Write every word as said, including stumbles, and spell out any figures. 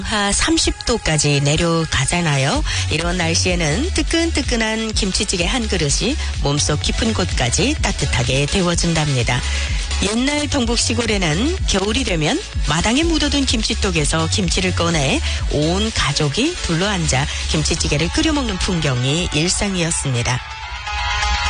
하 삼십 도까지 내려가잖아요. 이런 날씨에는 뜨끈뜨끈한 김치찌개 한 그릇이 몸속 깊은 곳까지 따뜻하게 데워준답니다. 옛날 경북 시골에는 겨울이 되면 마당에 묻어둔 김치독에서 김치를 꺼내 온 가족이 둘러앉아 김치찌개를 끓여 먹는 풍경이 일상이었습니다.